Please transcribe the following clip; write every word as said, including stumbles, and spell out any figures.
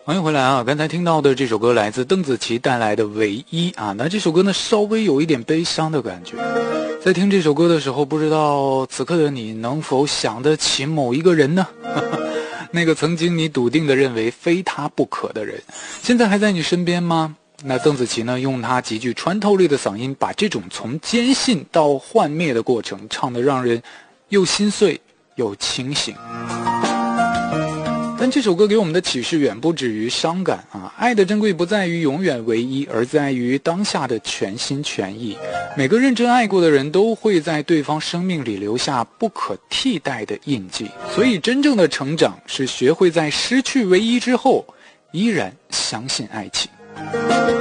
欢迎回来啊！刚才听到的这首歌来自邓紫棋带来的《唯一》啊，那这首歌呢稍微有一点悲伤的感觉。在听这首歌的时候，不知道此刻的你能否想得起某一个人呢？那个曾经你笃定的认为非他不可的人，现在还在你身边吗？那邓紫棋呢，用她极具穿透力的嗓音，把这种从坚信到幻灭的过程唱得让人又心碎又清醒。但这首歌给我们的启示远不止于伤感啊！爱的珍贵不在于永远唯一，而在于当下的全心全意。每个认真爱过的人都会在对方生命里留下不可替代的印记。所以真正的成长是学会在失去唯一之后，依然相信爱情。